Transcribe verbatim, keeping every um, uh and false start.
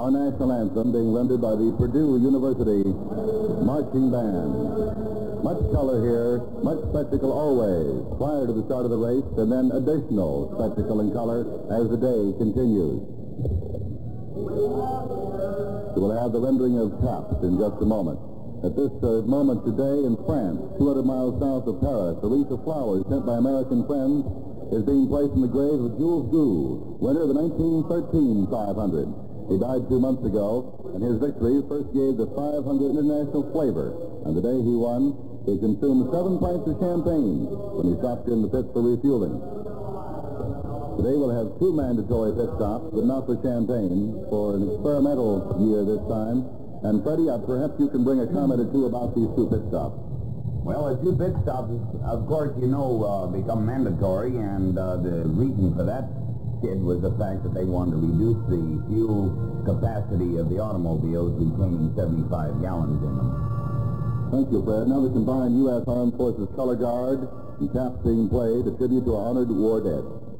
our national anthem being rendered by the Purdue University Marching Band. Much color here, much spectacle always, prior to the start of the race, and then additional spectacle and color as the day continues. We'll have the rendering of Taps in just a moment. At this uh, moment today in France, two hundred miles south of Paris, a wreath of flowers sent by American friends is being placed in the grave of Jules Gould, winner of the nineteen thirteen five hundred. He died two months ago, and his victory first gave the five hundred international flavor. And the day he won, he consumed seven pints of champagne when he stopped in the pits for refueling. Today we'll have two mandatory pit stops, but not for champagne, for an experimental year this time. And Freddie, uh, perhaps you can bring a comment or two about these two pit stops. Well, the two pit stops, of course, you know, uh, become mandatory, and uh, the reason for that, Kid, was the fact that they wanted to reduce the fuel capacity of the automobiles, retaining seventy-five gallons in them. Thank you, Fred. Now the combined U S Armed Forces Color Guard and Taps being played, a tribute to our honored war dead.